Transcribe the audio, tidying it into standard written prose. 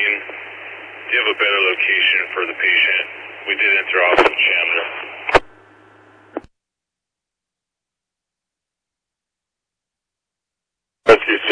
scene. Do you have a better location for the patient? We did enter off of Chandler. Rescue